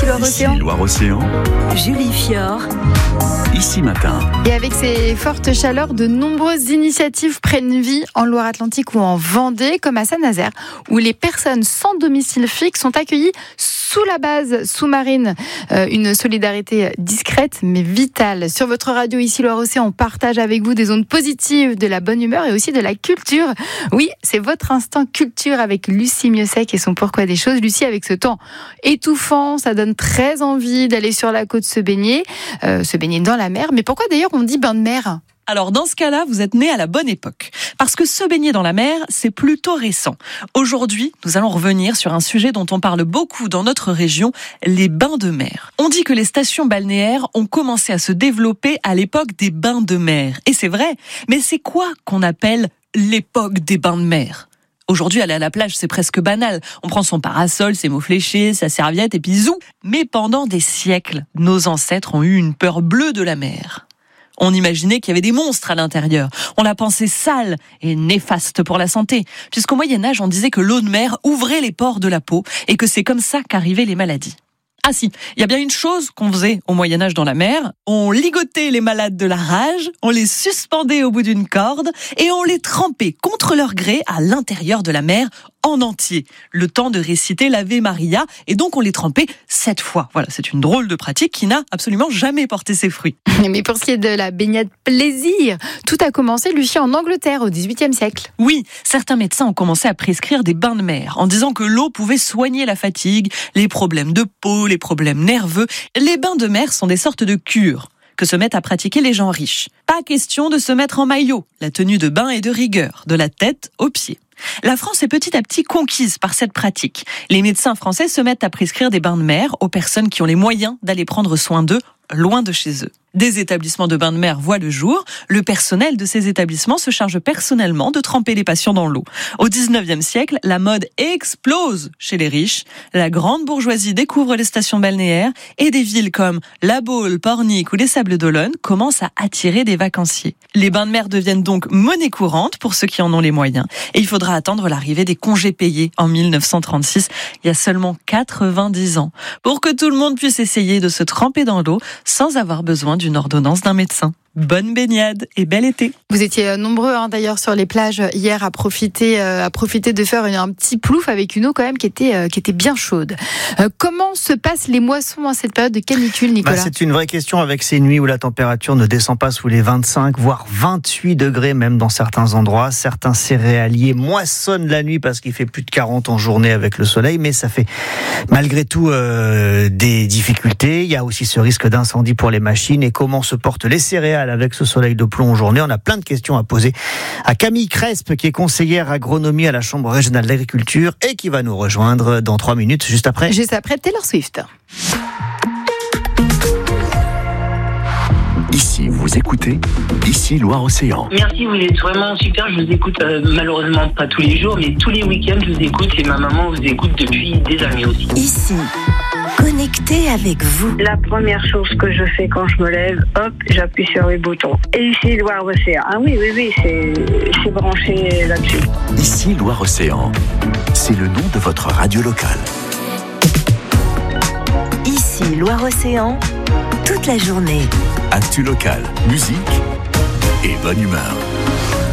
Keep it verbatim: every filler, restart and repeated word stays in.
Ici Loire-Océan. Ici Loire-Océan. Julie Fior. Ici Matin. Et avec ces fortes chaleurs, de nombreuses initiatives prennent vie en Loire-Atlantique ou en Vendée, comme à Saint-Nazaire, où les personnes sans domicile fixe sont accueillies sous la base sous-marine. Euh, une solidarité discrète mais vitale. Sur votre radio Ici Loire-Océan, on partage avec vous des ondes positives, de la bonne humeur et aussi de la culture. Oui, c'est votre instant culture avec Lucie Miossec et son Pourquoi des choses. Lucie, avec ce temps étouffant, ça donne très envie d'aller sur la côte se baigner, euh, se baigner dans la mer. Mais pourquoi d'ailleurs on dit bain de mer ? Alors dans ce cas-là, vous êtes né à la bonne époque. Parce que se baigner dans la mer, c'est plutôt récent. Aujourd'hui, nous allons revenir sur un sujet dont on parle beaucoup dans notre région, les bains de mer. On dit que les stations balnéaires ont commencé à se développer à l'époque des bains de mer. Et c'est vrai, mais c'est quoi qu'on appelle l'époque des bains de mer ? Aujourd'hui, aller à la plage, c'est presque banal. On prend son parasol, ses mots fléchés, sa serviette et puis zou. Mais pendant des siècles, nos ancêtres ont eu une peur bleue de la mer. On imaginait qu'il y avait des monstres à l'intérieur. On la pensait sale et néfaste pour la santé. Puisqu'au Moyen-Âge, on disait que l'eau de mer ouvrait les pores de la peau et que c'est comme ça qu'arrivaient les maladies. Ah si, il y a bien une chose qu'on faisait au Moyen-Âge dans la mer. On ligotait les malades de la rage, on les suspendait au bout d'une corde et on les trempait contre leur gré à l'intérieur de la mer en entier. Le temps de réciter l'Ave Maria et donc on les trempait sept fois. Voilà, c'est une drôle de pratique qui n'a absolument jamais porté ses fruits. Mais pour ce qui est de la baignade plaisir, tout a commencé, Lucie, en Angleterre au dix-huitième siècle. Oui, certains médecins ont commencé à prescrire des bains de mer en disant que l'eau pouvait soigner la fatigue, les problèmes de peau, les problèmes nerveux. Les bains de mer sont des sortes de cures que se mettent à pratiquer les gens riches. Pas question de se mettre en maillot. La tenue de bain est de rigueur, de la tête aux pieds. La France est petit à petit conquise par cette pratique. Les médecins français se mettent à prescrire des bains de mer aux personnes qui ont les moyens d'aller prendre soin d'eux, loin de chez eux. Des établissements de bains de mer voient le jour. Le personnel de ces établissements se charge personnellement de tremper les patients dans l'eau. Au dix-neuvième siècle, la mode explose chez les riches. La grande bourgeoisie découvre les stations balnéaires et des villes comme La Baule, Pornic ou les Sables d'Olonne commencent à attirer des vacanciers. Les bains de mer deviennent donc monnaie courante pour ceux qui en ont les moyens. Et il faudra attendre l'arrivée des congés payés en mille neuf cent trente-six, il y a seulement quatre-vingt-dix ans, pour que tout le monde puisse essayer de se tremper dans l'eau sans avoir besoin d'une ordonnance d'un médecin. Bonne baignade et bel été. Vous étiez nombreux hein, d'ailleurs sur les plages hier à profiter, euh, à profiter de faire un petit plouf avec une eau quand même qui était, euh, qui était bien chaude. Euh, comment se passent les moissons à cette période de canicule, Nicolas ? Bah, c'est une vraie question avec ces nuits où la température ne descend pas sous les vingt-cinq, voire vingt-huit degrés même dans certains endroits. Certains céréaliers moissonnent la nuit parce qu'il fait plus de quarante en journée avec le soleil, mais ça fait malgré tout euh, des difficultés. Il y a aussi ce risque d'incendie pour les machines. Et comment se portent les céréales avec ce soleil de plomb en journée? On a plein de questions à poser à Camille Crespe, qui est conseillère agronomie à la Chambre régionale d'agriculture et qui va nous rejoindre dans trois minutes, juste après. Juste après Taylor Swift. Ici, vous écoutez Ici Loire-Océan. Merci, vous êtes vraiment super. Je vous écoute euh, malheureusement pas tous les jours, mais tous les week-ends, je vous écoute et ma maman vous écoute depuis des années aussi. Ici, connecté avec vous. La première chose que je fais quand je me lève, hop, j'appuie sur les boutons. Et ici, Loire-Océan. Ah oui, oui, oui, c'est, c'est branché là-dessus. Ici Loire-Océan. C'est le nom de votre radio locale. Ici, Loire-Océan, toute la journée. Actu locale, musique et bonne humeur.